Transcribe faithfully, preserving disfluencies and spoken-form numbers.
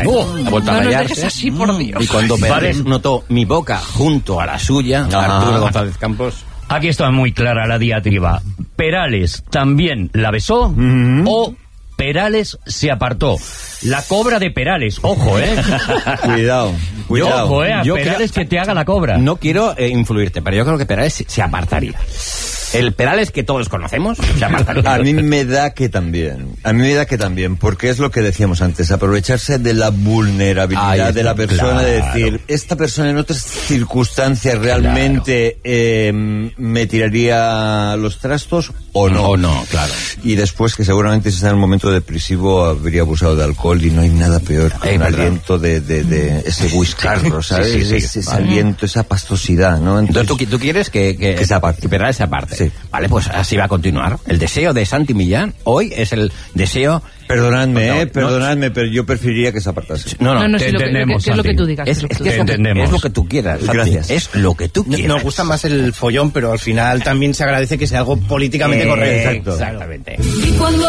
callarse. Uh, ha vuelto a no callarse. nos dejes así, por Dios. Y cuando Perales notó mi boca junto a la suya, Ajá. Arturo González Campos... Aquí está muy clara la diatriba. ¿Perales también la besó Mm-hmm. o Perales se apartó? La cobra de Perales, ojo, ¿eh? Cuidado, cuidado. Ojo, ¿eh? A Yo Perales creo- que te haga la cobra. No quiero eh, influirte, pero yo creo que Perales se, se apartaría. El Perales que todos conocemos se apartaría. A mí me da que también, a mí me da que también, porque es lo que decíamos antes, aprovecharse de la vulnerabilidad Ahí está, de la persona, claro. de decir, esta persona en otras circunstancias realmente eh, me tiraría los trastos o no. O no, claro. Y después que seguramente si está en un momento depresivo habría abusado de alcohol y no hay nada peor que Eh, un verdad. aliento de, de, de ese whiscarro, ¿sabes? Sí, sí, sí. Ese, ese Vale. aliento, esa pastosidad, ¿no? Entonces tú, qui- tú quieres que, que, Que se aparte. que Perales se aparte. Sí. Vale, pues así va a continuar. El deseo de Santi Millán hoy es el deseo... Perdonadme, No, eh, no. perdonadme, pero yo preferiría que se apartase. No, no, No, no, te sí, lo que, lo que- entendemos, que es lo que Santi. tú digas. es, es lo que es tú que es digas. lo que, Entendemos. es lo que tú quieras, Santi. Gracias. Es lo que tú quieras. Nos gusta más el follón, pero al final también se agradece que sea algo políticamente Eh, correcto. Exactamente. Y cuando